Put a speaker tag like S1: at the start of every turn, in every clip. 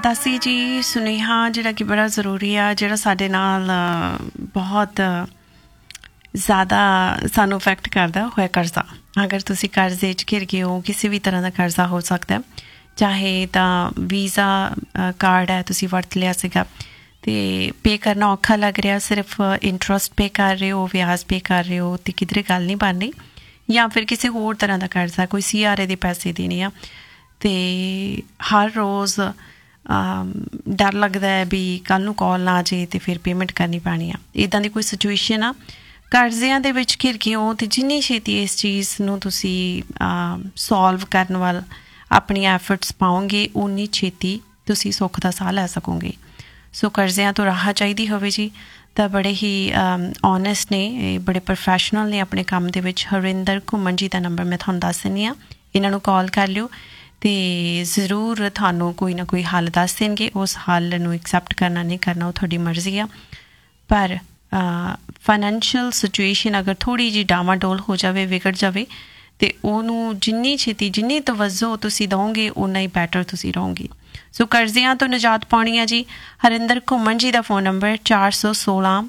S1: दासी जी सुनेहा जिहड़ा कि बड़ा ज़रूरी आ जिहड़ा साडे नाल बहुत ज़्यादा सानू इफैक्ट करदा होया कर्जा। अगर तुसी कर्जे च घिर गए हो किसी भी तरह का कर्जा हो सकता है, चाहे तो वीज़ा कार्ड है तुसी वरत लिया सीगा ते पे करना औखा लग रहा, सिर्फ इंटरस्ट पे कर रहे हो, ब्याज पे कर रहे हो तो किधरे गल नहीं बन रही, या फिर किसी होर तरह का कर्जा कोई CRA दे पैसे देने आ ते हर रोज़ डर लगता है भी कल नूं कॉल ना आ जाए तो फिर पेमेंट करनी पैनी आ। इदां दी कोई सिचुएशन आ कर्जियां दे विच घिर गए हो तो जिन्नी छेती इस चीज़ नूं तुसी सॉल्व करन वाल अपनी एफर्ट्स पाओगे उन्नी छेती तुसी सुख दा साह लै सकोगे। सो कर्जियां तो राहत चाहिदी होवे जी तो बड़े ही ऑनेस्ट ने, बड़े प्रोफैशनल ने अपने काम दे विच। हरिंदर घुम्मन जी का नंबर मैं तुहानूं दस दिंदी आ, इन्हां नूं कॉल कर लिओ तो जरूर थानू कोई ना कोई हल दस देंगे। उस हल नूं एक्सैप्ट करना नहीं करना वो थोड़ी मर्जी आ, पर फाइनैंशियल सिचुएशन अगर थोड़ी जी डामाडोल हो जाए, विगड़ जाए तो उन्होंने जिन्नी छेती जिन्नी तवज्जो तुसी दोगे उन्ना ही बैटर तुसी रहोगे। सो कर्जियां तो निजात पानी है जी। हरिंदर घुम्मन जी का फ़ोन नंबर 416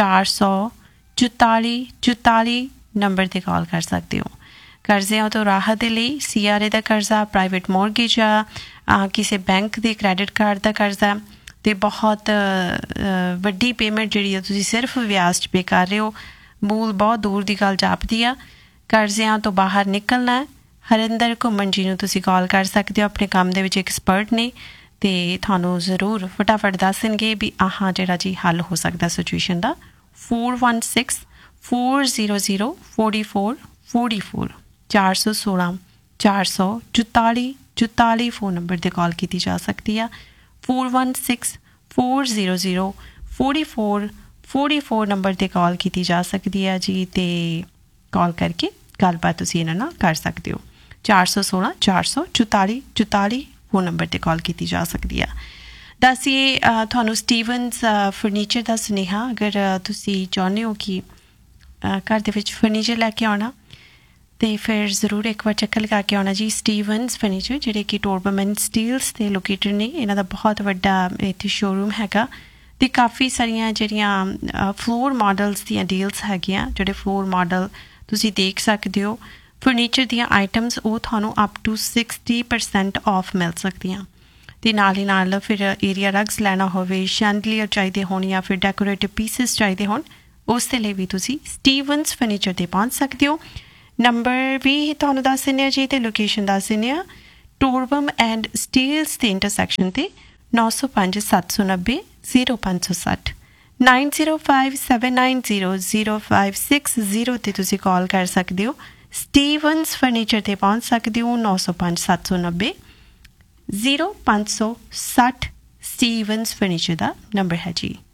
S1: 444 44 नंबर पर कॉल कर सकते हो। कर्जियां तो राहत दे लई CRA का कर्जा, प्राइवेट मॉर्गेज आ, किसी बैंक के क्रेडिट कार्ड का कर्जा तो बहुत वड्डी पेमेंट जिहड़ी तुसीं सिर्फ ब्याज पे कर रहे हो, मूल बहुत दूर की गल जापदी आ। कर्जियां तो बाहर निकलना है, हरिंदर घुम्मन जी नूं तुसीं कॉल कर सकते हो, अपने काम दे विच एक्सपर्ट ने ते थानू जरूर फटाफट दस देंगे भी आह जिहड़ा जी हल हो सकता सिचुएशन का। 416 400 44 44 416 444 44 फ़ोन नंबर पर कॉल की जा सकती है। 416 400 44 44 नंबर पर कॉल की जा सकती है जी, तो कॉल करके गलबात तुसीं इन्हां नाल कर सकते हो। 416 444 44 फ़ोन नंबर पर कॉल की जा सकती है। दसिए थानू स्टीवनस फर्नीचर का सुनेहा, अगर तुसीं चाहुंदे हो कि घर दे विच फर्नीचर लैके आउणा तो फिर जरूर एक बार चक्कर लगा के आना जी। स्टीवनस फर्नीचर जिहड़े कि टोरबामैन स्टील्स ते लोकेटेड ने, इन्हां दा बहुत वड्डा इत्थे शोरूम हैगा ते काफ़ी सारियां जिहड़ियां फ्लोर मॉडल्स दियां डील्स हैगियां, जिहड़े फ्लोर मॉडल तुसीं देख सकदे हो। फर्नीचर दियां आइटम्स वो थानू अप टू 60% ऑफ मिल सकदियां ते नाल ही नाल फिर एरिया रग्स लैना होवे, शैंडलियर चाहिए होण या फिर डेकोरेटिव पीसिस चाहिए होण, उस दे लई भी तुसीं स्टीवनस फर्नीचर ते पहुंच सकदे हो। नंबर भी तुहानूं दस दिंदे जी ते लोकेशन दस दिंदे आ। टोरबम एंड स्टील्स के इंटरसैक्शन ते 905 790 0560 905 790 0560 ते तुसीं कॉल कर सकदे हो। स्टीवनस फर्नीचर ते पहुंच सकदे हो 905 790 0560 स्टीवनस फर्नीचर का नंबर है जी।